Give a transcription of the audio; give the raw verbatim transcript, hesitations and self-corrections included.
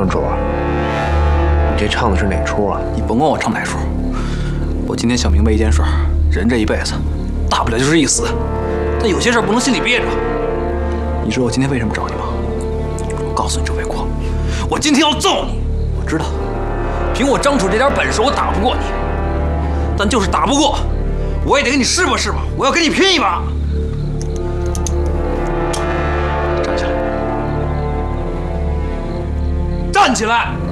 张主，你这唱的是哪出啊？ 你甭管我唱哪出，我今天想明白一件事：人这一辈子，大不了就是一死，但有些事不能心里憋着。你知道我今天为什么找你吗？我告诉你，周卫国，我今天要揍你。我知道，凭我张楚这点本事，我打不过你，但就是打不过，我也得跟你试吧试吧，我要跟你拼一把。站起来！站起来！